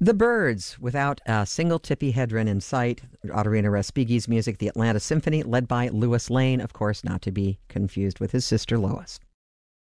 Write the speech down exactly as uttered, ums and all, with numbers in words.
The Byrds, without a single Tippi Hedren in sight. Ottorino Respighi's music, the Atlanta Symphony, led by Lois Lane, of course, not to be confused with his sister Lois.